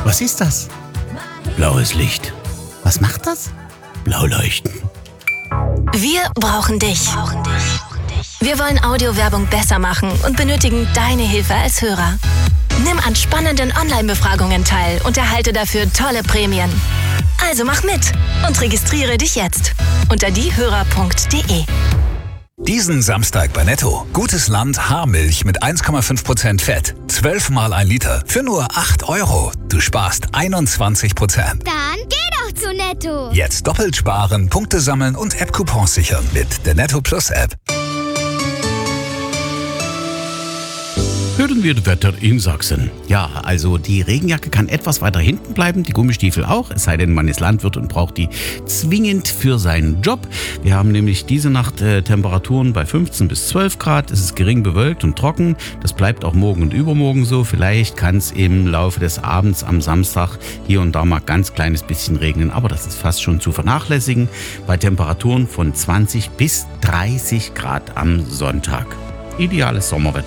Was ist das? Blaues Licht. Was macht das? Blau leuchten. Wir brauchen dich. Wir wollen Audiowerbung besser machen und benötigen deine Hilfe als Hörer. Nimm an spannenden Online-Befragungen teil und erhalte dafür tolle Prämien. Also mach mit und registriere dich jetzt unter diehörer.de. Diesen Samstag bei Netto. Gutes Land Haarmilch mit 1,5% Fett. 12 mal 1 Liter für nur 8 €. Du sparst 21%. Dann geh doch zu Netto. Jetzt doppelt sparen, Punkte sammeln und App-Coupons sichern mit der Netto Plus App. Hören wir das Wetter in Sachsen. Ja, also die Regenjacke kann etwas weiter hinten bleiben, die Gummistiefel auch, es sei denn, man ist Landwirt und braucht die zwingend für seinen Job. Wir haben nämlich diese Nacht Temperaturen bei 15 bis 12 Grad, es ist gering bewölkt und trocken, das bleibt auch morgen und übermorgen so. Vielleicht kann es im Laufe des Abends am Samstag hier und da mal ganz kleines bisschen regnen, aber das ist fast schon zu vernachlässigen, bei Temperaturen von 20 bis 30 Grad am Sonntag. Ideales Sommerwetter.